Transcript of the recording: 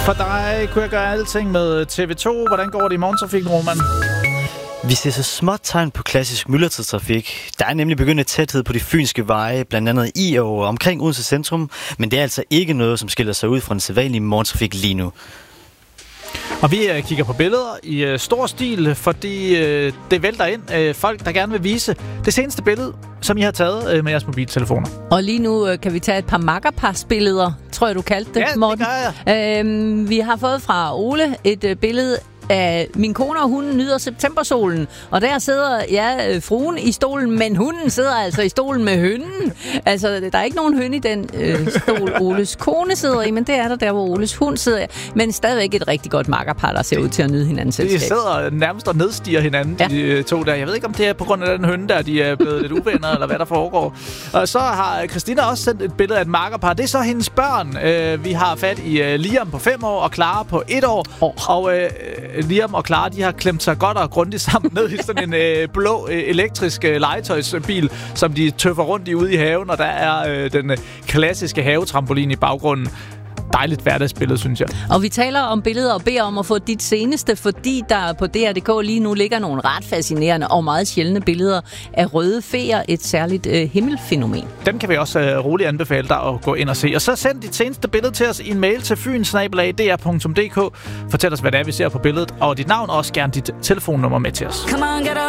For dig kunne jeg gøre alting med TV2. Hvordan går det i morgentrafikken, Roman? Vi ser så småt tegn på klassisk myldretidstrafik. Der er nemlig begyndt tæthed på de fynske veje, blandt andet i og omkring Odense centrum, men det er altså ikke noget, som skiller sig ud fra den sædvanlige morgentrafik lige nu. Og vi kigger på billeder i stor stil, fordi det vælter ind folk, der gerne vil vise det seneste billede, som I har taget med jeres mobiltelefoner. Og lige nu kan vi tage et par makkerpars-billeder, tror jeg, du kaldte det, Morten. Ja, det gør jeg. Vi har fået fra Ole et billede af min kone, og hun nyder septembersolen. Og der sidder, fruen i stolen, men hunden sidder altså i stolen med hønnen. Altså, der er ikke nogen høn i den stol, Oles kone sidder i, men det er der, hvor Oles hund sidder. Men stadigvæk et rigtig godt makkerpar, der ser ud til at nyde hinandens selskab. De sidder nærmest og nedstiger hinanden, de to der. Jeg ved ikke, om det er på grund af den hønne der, de er blevet lidt uvenner, eller hvad der foregår. Og så har Christina også sendt et billede af et makkerpar. Det er så hendes børn. Vi har fat i Liam på 5 år og Clara på 1 år. Og Liam og Clara, de har klemt sig godt og grundigt sammen ned i sådan en blå elektrisk legetøjsbil, som de tøffer rundt i ude i haven, og der er den klassiske havetrampolin i baggrunden. Dejligt hverdagsbillede, synes jeg. Og vi taler om billeder og beder om at få dit seneste, fordi der på DR.dk lige nu ligger nogle ret fascinerende og meget sjældne billeder af røde feer, et særligt himmelfænomen. Dem kan vi også roligt anbefale dig at gå ind og se. Og så send dit seneste billede til os i en mail til fyn@dr.dk. Fortæl os, hvad det er, vi ser på billedet, og dit navn og også gerne dit telefonnummer med til os.